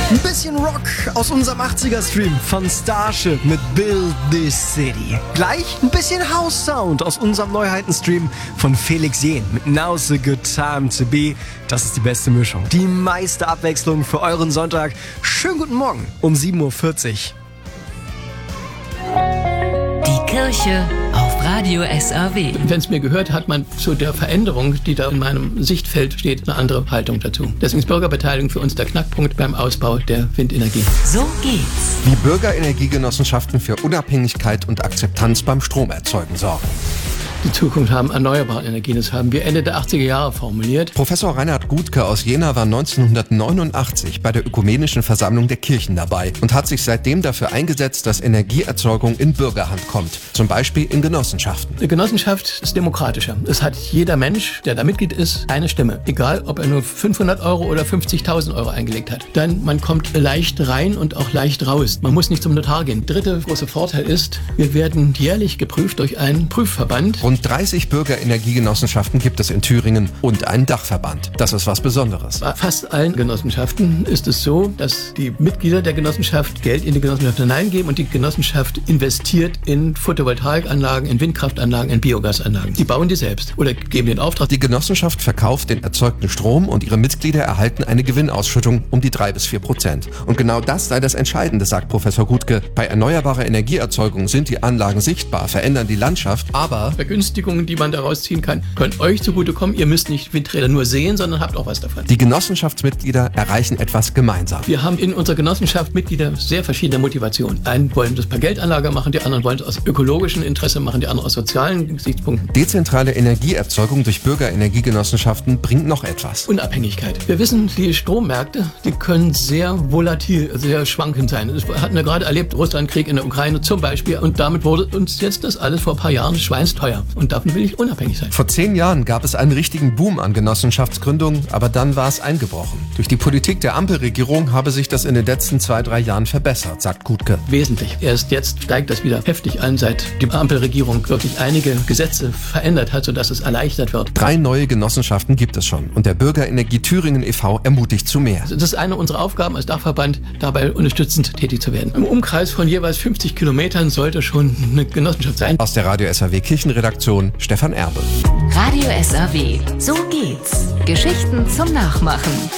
Ein bisschen Rock aus unserem 80er-Stream von Starship mit Build This City. Gleich ein bisschen House-Sound aus unserem Neuheiten-Stream von Felix Jähn mit Now's a Good Time to Be. Das ist die beste Mischung. Die meiste Abwechslung für euren Sonntag. Schönen guten Morgen um 7.40 Uhr. Die Kirche auf Radio SAW. Wenn es mir gehört, hat man zu der Veränderung, die da in meinem Sichtfeld steht, eine andere Haltung dazu. Deswegen ist Bürgerbeteiligung für uns der Knackpunkt beim Ausbau der Windenergie. So geht's. Wie Bürgerenergiegenossenschaften für Unabhängigkeit und Akzeptanz beim Stromerzeugen sorgen. Die Zukunft haben erneuerbare Energien. Das haben wir Ende der 80er Jahre formuliert. Professor Reinhard Gutke aus Jena war 1989 bei der Ökumenischen Versammlung der Kirchen dabei und hat sich seitdem dafür eingesetzt, dass Energieerzeugung in Bürgerhand kommt. Zum Beispiel in Genossenschaften. Eine Genossenschaft ist demokratischer. Es hat jeder Mensch, der da Mitglied ist, eine Stimme. Egal, ob er nur 500 Euro oder 50.000 Euro eingelegt hat. Denn man kommt leicht rein und auch leicht raus. Man muss nicht zum Notar gehen. Dritter großer Vorteil ist, wir werden jährlich geprüft durch einen Prüfverband. Rund 30 Bürgerenergiegenossenschaften gibt es in Thüringen und einen Dachverband. Das ist was Besonderes. Bei fast allen Genossenschaften ist es so, dass die Mitglieder der Genossenschaft Geld in die Genossenschaft hineingeben und die Genossenschaft investiert in Photovoltaikanlagen, in Windkraftanlagen, in Biogasanlagen. Die bauen die selbst oder geben den Auftrag. Die Genossenschaft verkauft den erzeugten Strom und ihre Mitglieder erhalten eine Gewinnausschüttung um die 3-4%. Und genau das sei das Entscheidende, sagt Professor Gutke. Bei erneuerbarer Energieerzeugung sind die Anlagen sichtbar, verändern die Landschaft, aber Vergünstigungen, die man daraus ziehen kann, können euch zugutekommen. Ihr müsst nicht Windräder nur sehen, sondern habt auch was davon. Die Genossenschaftsmitglieder erreichen etwas gemeinsam. Wir haben in unserer Genossenschaft Mitglieder sehr verschiedener Motivationen. Die einen wollen das per Geldanlage machen, die anderen wollen es aus ökologischem Interesse machen, die anderen aus sozialen Gesichtspunkten. Dezentrale Energieerzeugung durch Bürgerenergiegenossenschaften bringt noch etwas. Unabhängigkeit. Wir wissen, die Strommärkte, die können sehr volatil, sehr schwankend sein. Wir hatten ja gerade erlebt, Russlandkrieg in der Ukraine zum Beispiel, und damit wurde uns jetzt das alles vor ein paar Jahren schweinsteuer. Und davon will ich unabhängig sein. Vor 10 Jahren gab es einen richtigen Boom an Genossenschaftsgründungen, aber dann war es eingebrochen. Durch die Politik der Ampelregierung habe sich das in den letzten 2-3 Jahren verbessert, sagt Gutke. Wesentlich. Erst jetzt steigt das wieder heftig an, seit die Ampelregierung wirklich einige Gesetze verändert hat, sodass es erleichtert wird. 3 neue Genossenschaften gibt es schon und der Bürgerenergie Thüringen e.V. ermutigt zu mehr. Das ist eine unserer Aufgaben als Dachverband, dabei unterstützend tätig zu werden. Im Umkreis von jeweils 50 Kilometern sollte schon eine Genossenschaft sein. Aus der Radio SAW Kirchenredaktion Stefan Erbe. Radio SAW. So geht's. Geschichten zum Nachmachen.